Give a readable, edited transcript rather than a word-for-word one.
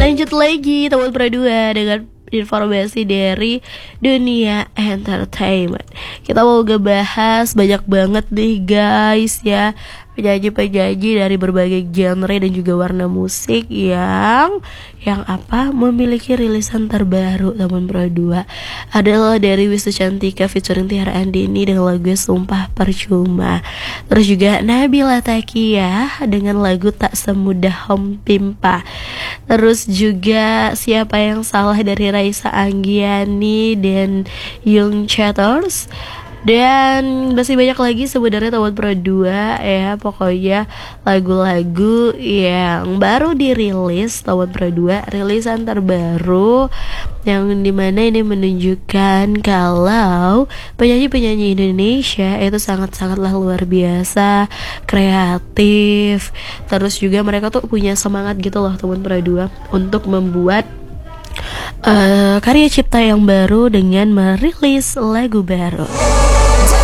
Lanjut lagi teman Pradua dengan informasi dari dunia entertainment. Kita mau ngebahas banyak banget nih guys ya, penyanyi-penyanyi dari berbagai genre dan juga warna musik yang memiliki rilisan terbaru teman Pradua. Adalah dari Wisnu Cantika featuring Tiara Andini dengan lagu Sumpah Percuma. Terus juga Nabila Takia dengan lagu Tak Semudah Hom Pimpa. Terus juga Siapa Yang Salah dari Raisa Anggiani dan Young Chatters. Dan masih banyak lagi sebenarnya teman Pradua ya. Pokoknya lagu-lagu yang baru dirilis teman Pradua, rilisan terbaru, yang dimana ini menunjukkan kalau penyanyi-penyanyi Indonesia itu sangat-sangatlah luar biasa, kreatif. Terus juga mereka tuh punya semangat gitu loh teman Pradua untuk membuat karya cipta yang baru dengan merilis lagu baru.